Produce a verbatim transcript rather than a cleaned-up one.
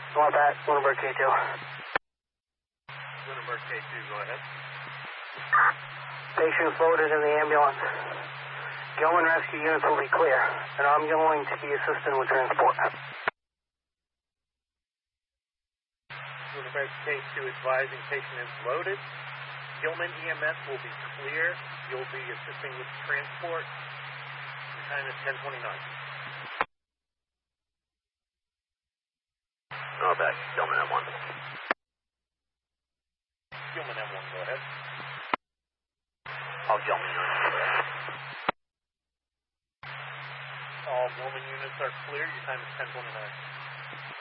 Going back, Lunenburg K two. Lunenburg K two, go ahead. Patient floated in the ambulance. Gilman rescue units will be clear, and I'm going to be assisting with transport. Lunenburg K two advising patient is loaded. Gilman E M S will be clear. You'll be assisting with transport. Your time is ten twenty-nine. Go back, Gilman M one. Gilman M one, go ahead. All Gilman units. All Gilman units are clear. Your time is ten twenty-nine.